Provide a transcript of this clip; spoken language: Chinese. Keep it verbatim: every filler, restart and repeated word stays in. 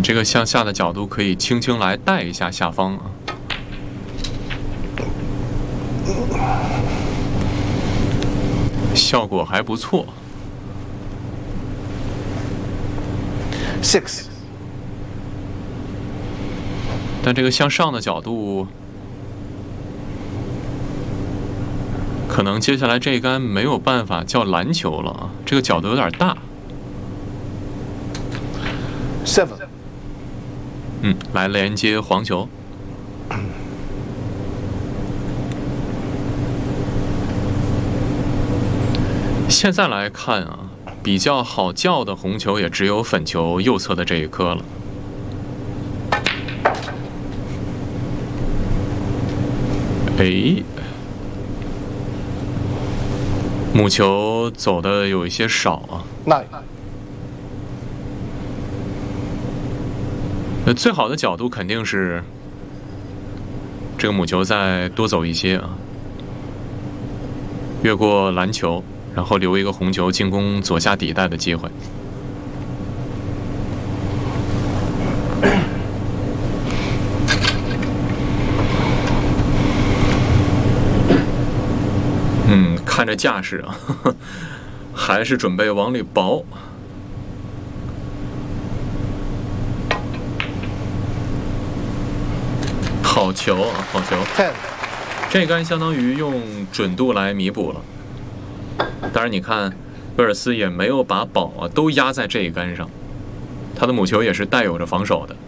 这个向下的角度可以轻轻来带一下下方啊。效果还不错。 Six。 但这个向上的角度，可能接下来这一杆没有办法叫篮球了啊，这个角度有点大。 Seven。 嗯，来连接黄球。现在来看啊，比较好叫的红球也只有粉球右侧的这一颗了。哎，母球走的有一些少啊。 Nine。 那最好的角度肯定是这个母球再多走一些啊，越过篮球。然后留一个红球进攻左下底带的机会。嗯，看着架势啊，呵呵还是准备往里薄。好球啊，好球！ Ten。 这杆相当于用准度来弥补了。当然，你看，威尔斯也没有把宝啊都压在这一杆上，他的母球也是带有着防守的。